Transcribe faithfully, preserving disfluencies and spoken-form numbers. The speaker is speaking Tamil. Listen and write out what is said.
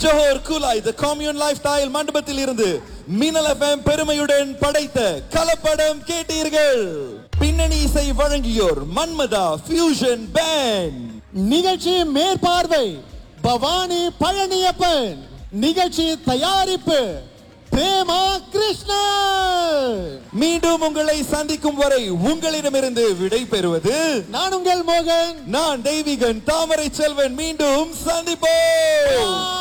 ஜோஹர் குலாய் தி கம்யூன் லைஃப் ஸ்டைல் மண்டபத்தில் இருந்து மின்னல் எஃப்எம் பெருமையுடன் படைத்த கலப்படம் கேட்டீர்கள். பின்னணி இசை வழங்கியோர் மன்மதா ஃபியூஷன் பேண்ட். நிகழ்ச்சி மேற்பார்வை பவானி பழனியப்பன். நிகழ்ச்சி தயாரிப்பு பிரேமா கிருஷ்ணா. மீண்டும் உங்களை சந்திக்கும் வரை உங்களிடமிருந்து விடை பெறுவது நான் உங்கள் மோகன். நான் தெய்வீகன் தாமரை செல்வன். மீண்டும் சந்திப்போம்.